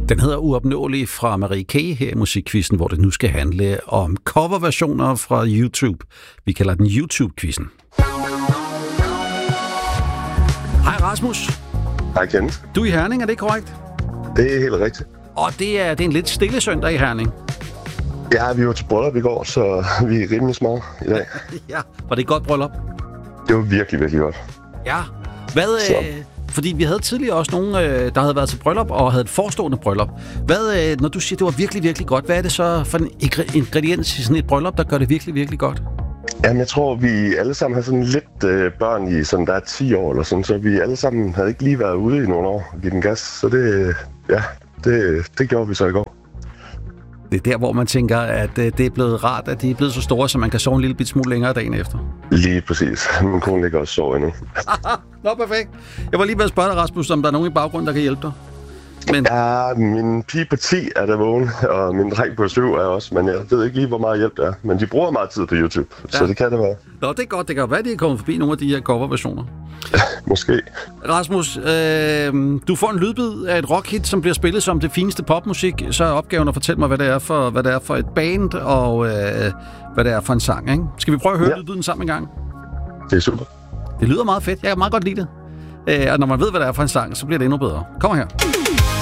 Den hedder Uopnåelig fra Marie K. her i Musikquizzen, hvor det nu skal handle om coverversioner fra YouTube. Vi kalder den YouTube-quizzen. Hej Rasmus. Hej Kenneth. Du er i Herning, er det korrekt? Det er helt rigtigt. Og det er en lidt stille søndag i Herning. Ja, vi var til bryllup i går, så vi er rimelig små i dag. Ja, var det et godt bryllup? Det var virkelig, virkelig godt. Ja. Fordi vi havde tidligere også nogen, der havde været til bryllup og havde et forestående bryllup. Når du siger, det var virkelig, virkelig godt, hvad er det så for en ingrediens i sådan et bryllup, der gør det virkelig, virkelig godt? Jamen, jeg tror, vi alle sammen har sådan lidt børn i, sådan der er 10 år eller sådan, så vi alle sammen havde ikke lige været ude i nogle år og give den gas. Så det gjorde vi så i går. Det er der, hvor man tænker, at det er blevet rart, at de er blevet så store, så man kan sove en lille bit smule længere dagen efter. Lige præcis. Min kone ligger også sove endnu. Nå, perfekt. Jeg var lige ved at spørge dig, Rasmus, om der er nogen i baggrunden, der kan hjælpe dig. Men... Ja, min pige på 10 er der vågen, og min dreng på 7 er også, men jeg ved ikke lige, hvor meget hjælp det er. Men de bruger meget tid på YouTube, så det kan det være. Nå, det er godt. Det kan være, at de er kommet forbi nogle af de her coverversioner. Måske. Rasmus, du får en lydbid af et rockhit, som bliver spillet som det fineste popmusik. Så er opgaven at fortælle mig, hvad det er for et band, og hvad det er for en sang, ikke? Skal vi prøve at høre lydbiden sammen en gang? Det er super. Det lyder meget fedt. Jeg kan meget godt lide det. Og når man ved, hvad det er for en sang, så bliver det endnu bedre. Kom her.